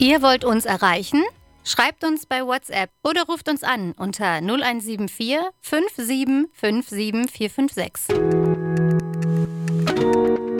Ihr wollt uns erreichen? Schreibt uns bei WhatsApp oder ruft uns an unter 0174 57 57 456.